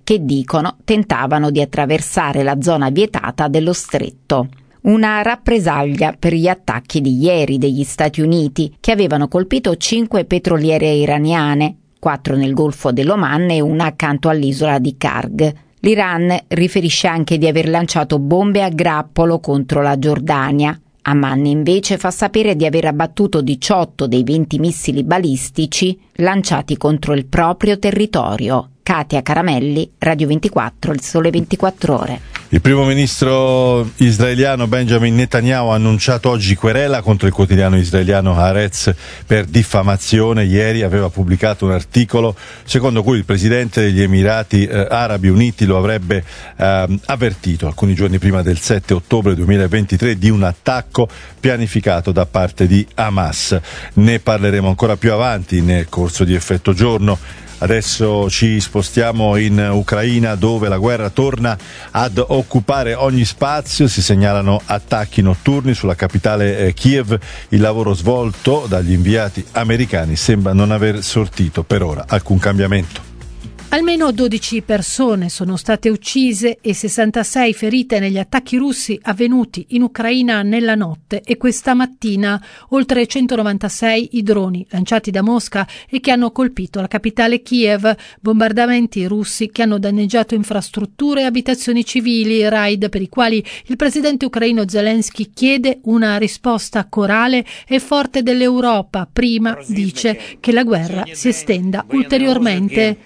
che dicono tentavano di attraversare la zona vietata dello stretto. Una rappresaglia per gli attacchi di ieri degli Stati Uniti, che avevano colpito 5 petroliere iraniane, 4 nel Golfo dell'Oman e una accanto all'isola di Karg. L'Iran riferisce anche di aver lanciato bombe a grappolo contro la Giordania. Amman invece fa sapere di aver abbattuto 18 dei 20 missili balistici lanciati contro il proprio territorio. Katia Caramelli, Radio 24, Il Sole 24 Ore. Il primo ministro israeliano Benjamin Netanyahu ha annunciato oggi querela contro il quotidiano israeliano Haaretz per diffamazione. Ieri aveva pubblicato un articolo secondo cui il presidente degli Emirati Arabi Uniti lo avrebbe avvertito alcuni giorni prima del 7 ottobre 2023 di un attacco pianificato da parte di Hamas. Ne parleremo ancora più avanti nel corso di Effetto Giorno. Adesso ci spostiamo in Ucraina, dove la guerra torna ad occupare ogni spazio. Si segnalano attacchi notturni sulla capitale Kiev. Il lavoro svolto dagli inviati americani sembra non aver sortito per ora alcun cambiamento. Almeno 12 persone sono state uccise e 66 ferite negli attacchi russi avvenuti in Ucraina nella notte e questa mattina, oltre 196 i droni lanciati da Mosca e che hanno colpito la capitale Kiev, bombardamenti russi che hanno danneggiato infrastrutture e abitazioni civili, raid per i quali il presidente ucraino Zelensky chiede una risposta corale e forte dell'Europa, prima dice che la guerra si estenda ulteriormente.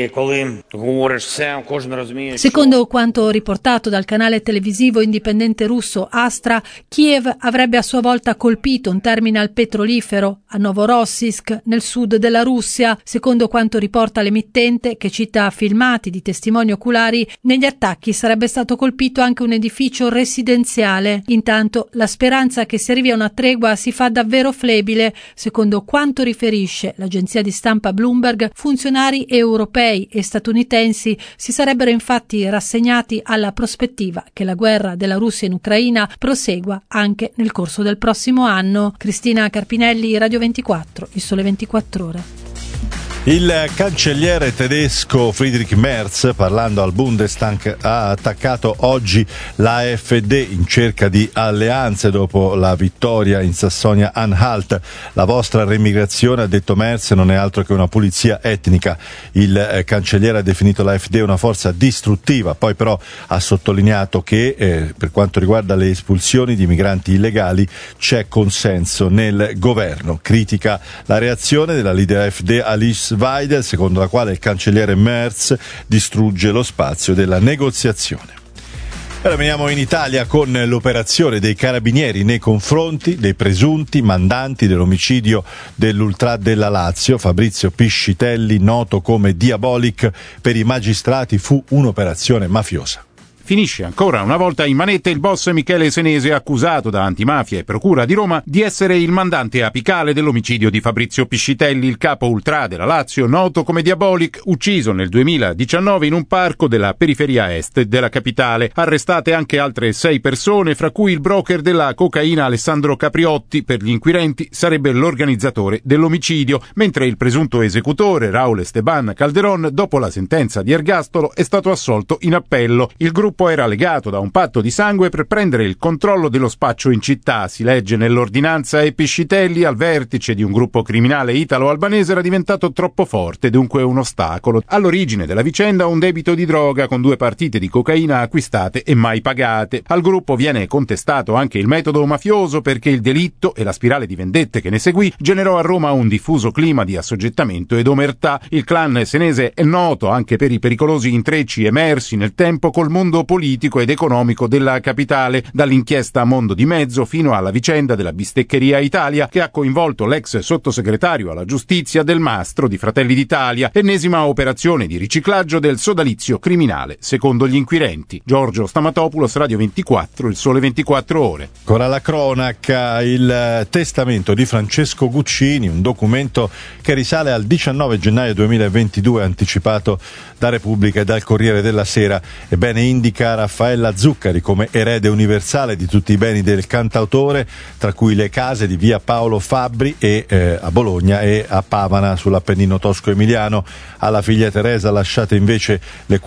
Secondo quanto riportato dal canale televisivo indipendente russo Astra, Kiev avrebbe a sua volta colpito un terminal petrolifero a Novorossiysk, nel sud della Russia. Secondo quanto riporta l'emittente, che cita filmati di testimoni oculari, negli attacchi sarebbe stato colpito anche un edificio residenziale. Intanto la speranza che si arrivi a una tregua si fa davvero flebile. Secondo quanto riferisce l'agenzia di stampa Bloomberg, funzionari europei e statunitensi si sarebbero infatti rassegnati alla prospettiva che la guerra della Russia in Ucraina prosegua anche nel corso del prossimo anno. Cristina Carpinelli, Radio 24, Il Sole 24 Ore. Il cancelliere tedesco Friedrich Merz, parlando al Bundestag, ha attaccato oggi l'AfD in cerca di alleanze dopo la vittoria in Sassonia-Anhalt. La vostra remigrazione, ha detto Merz, non è altro che una pulizia etnica. Il cancelliere ha definito l'AfD una forza distruttiva, poi però ha sottolineato che per quanto riguarda le espulsioni di migranti illegali c'è consenso nel governo. Critica la reazione della leader AfD Alice Weidel, secondo la quale il cancelliere Merz distrugge lo spazio della negoziazione. Ora veniamo in Italia con l'operazione dei carabinieri nei confronti dei presunti mandanti dell'omicidio dell'ultra della Lazio, Fabrizio Piscitelli, noto come Diabolic. Per i magistrati fu un'operazione mafiosa. Finisce ancora una volta in manette il boss Michele Senese, accusato da Antimafia e Procura di Roma di essere il mandante apicale dell'omicidio di Fabrizio Piscitelli, il capo ultra della Lazio, noto come Diabolic, ucciso nel 2019 in un parco della periferia est della capitale. Arrestate anche altre 6 persone, fra cui il broker della cocaina Alessandro Capriotti. Per gli inquirenti sarebbe l'organizzatore dell'omicidio, mentre il presunto esecutore Raul Esteban Calderon, dopo la sentenza di ergastolo, è stato assolto in appello. Il gruppo era legato da un patto di sangue per prendere il controllo dello spaccio in città, si legge nell'ordinanza, e Piscitelli, al vertice di un gruppo criminale italo-albanese, era diventato troppo forte, dunque un ostacolo. All'origine della vicenda un debito di droga con 2 partite di cocaina acquistate e mai pagate. Al gruppo viene contestato anche il metodo mafioso, perché il delitto e la spirale di vendette che ne seguì generò a Roma un diffuso clima di assoggettamento ed omertà. Il clan senese è noto anche per i pericolosi intrecci emersi nel tempo col mondo politico ed economico della capitale, dall'inchiesta Mondo di Mezzo fino alla vicenda della Bisteccheria Italia, che ha coinvolto l'ex sottosegretario alla giustizia Del Mastro di Fratelli d'Italia, ennesima operazione di riciclaggio del sodalizio criminale, secondo gli inquirenti. Giorgio Stamatopoulos, Radio 24, Il Sole 24 Ore. Ancora la cronaca, il testamento di Francesco Guccini, un documento che risale al 19 gennaio 2022, anticipato da Repubblica e dal Corriere della Sera. Ebbene, indica Raffaella Zuccari come erede universale di tutti i beni del cantautore, tra cui le case di via Paolo Fabbri e a Bologna e a Pavana sull'Appennino tosco-emiliano. Alla figlia Teresa lasciate invece le